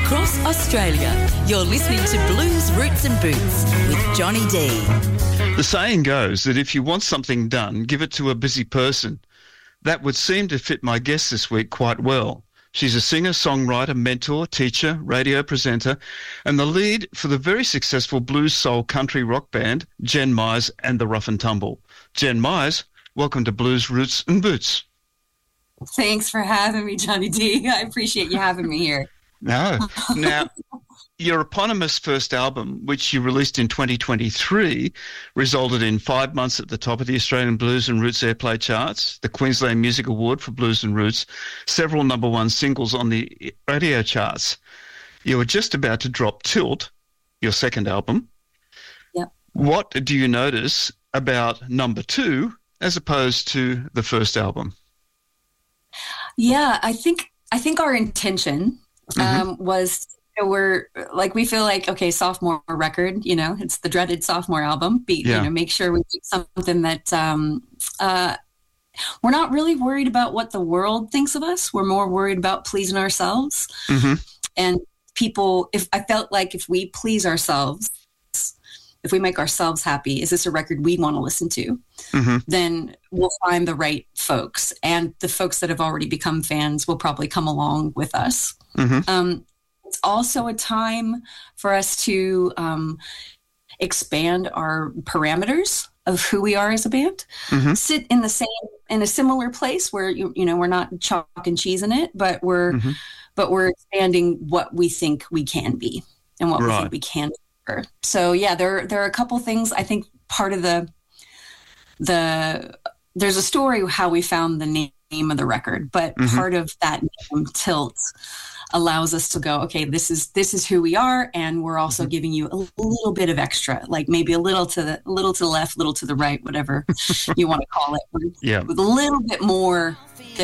across Australia. You're listening to Blues, Roots and Boots with Johnny D. The saying goes that if you want something done, give it to a busy person. That would seem to fit my guest this week quite well. She's a singer, songwriter, mentor, teacher, radio presenter, and the lead for the very successful blues soul country rock band, Jen Myers and the Rough and Tumble. Jen Myers, welcome to Blues, Roots and Boots. Thanks for having me, Johnny D. I appreciate you having me here. No. Now, your eponymous first album, which you released in 2023, resulted in 5 months at the top of the Australian Blues and Roots Airplay charts, the Queensland Music Award for Blues and Roots, several number one singles on the radio charts. You were just about to drop Tilt, your second album. Yep. What do you notice about number two as opposed to the first album? Yeah, I think our intention was, we feel like, okay, sophomore record, it's the dreaded sophomore album. Make sure we do something that we're not really worried about what the world thinks of us. We're more worried about pleasing ourselves. Mm-hmm. And I felt like if we please ourselves, if we make ourselves happy, is this a record we want to listen to? Mm-hmm. Then we'll find the right folks. And the folks that have already become fans will probably come along with us. Mm-hmm. It's also a time for us to expand our parameters of who we are as a band. Mm-hmm. Sit in a similar place where we're not chalk and cheese in it, but we're expanding what we think we can be and what we think we can do. So yeah, there are a couple things. I think part of there's a story how we found the name of the record, but part of that name, Tilt, allows us to go, okay, this is who we are, and we're also giving you a little bit of extra, like maybe a little to the left, little to the right, whatever you want to call it. With a little bit more